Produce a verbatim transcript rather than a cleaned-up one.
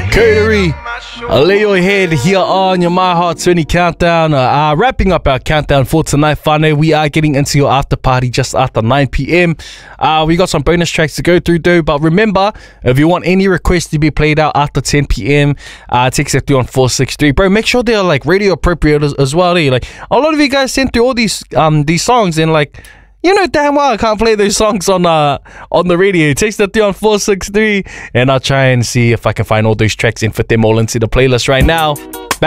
Coterie, lay your head here on your My Heart twenty countdown. Uh, uh, wrapping up our countdown for tonight, Fane. We are getting into your after party just after nine p.m. Uh, we got some bonus tracks to go through, though. But remember, if you want any requests to be played out after ten p.m, uh, text it through on four six three. Bro, make sure they're like radio appropriate as, as well. Eh? Like a lot of you guys sent through all these um these songs and like. You know damn well I can't play those songs on uh on the radio. Text it through on four six three and I'll try and see if I can find all those tracks and fit them all into the playlist right now.